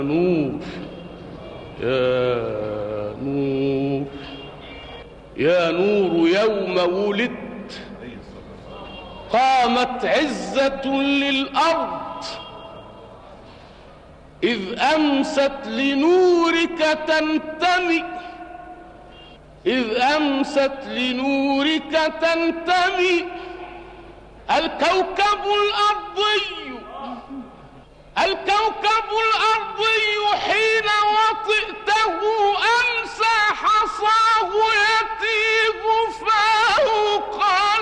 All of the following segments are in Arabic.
نور يا نور يا نور يوم ولدت قامت عزة للأرض، إذ أمست لنورك تنتمي، إذ أمست لنورك تنتمي. الكوكب الأرضي حين وطئته أمسى حصاه يتيه فوق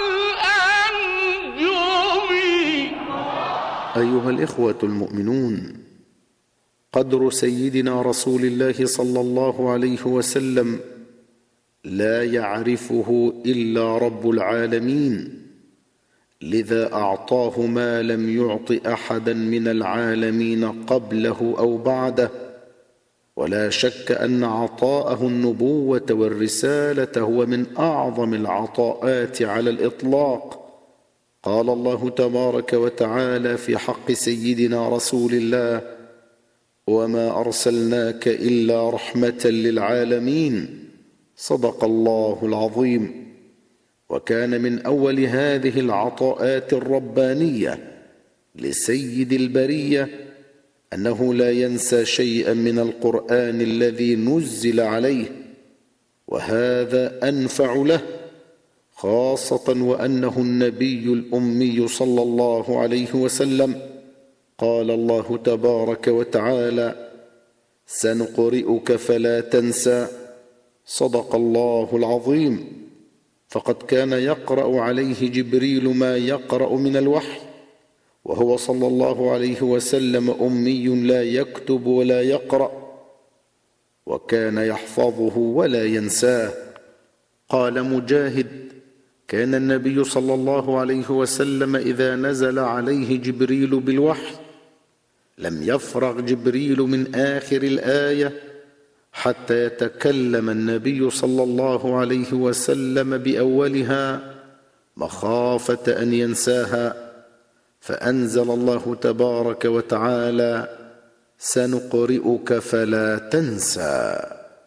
الأنجم. أيها الإخوة المؤمنون، قدر سيدنا رسول الله صلى الله عليه وسلم لا يعرفه إلا رب العالمين، لذا أعطاه ما لم يعط أحدا من العالمين قبله أو بعده. ولا شك أن عطاءه النبوة والرسالة هو من أعظم العطاءات على الإطلاق. قال الله تبارك وتعالى في حق سيدنا رسول الله: وما أرسلناك إلا رحمة للعالمين. صدق الله العظيم. وكان من أول هذه العطاءات الربانية لسيد البرية أنه لا ينسى شيئا من القرآن الذي نزل عليه، وهذا أنفع له، خاصة وأنه النبي الأمي صلى الله عليه وسلم. قال الله تبارك وتعالى: سنقرئك فلا تنسى. صدق الله العظيم. فقد كان يقرأ عليه جبريل ما يقرأ من الوحي، وهو صلى الله عليه وسلم أمي لا يكتب ولا يقرأ، وكان يحفظه ولا ينساه. قال مجاهد: كان النبي صلى الله عليه وسلم إذا نزل عليه جبريل بالوحي لم يفرغ جبريل من آخر الآية حتى يتكلم النبي صلى الله عليه وسلم بأولها مخافة أن ينساها، فأنزل الله تبارك وتعالى: سنقرئك فلا تنسى.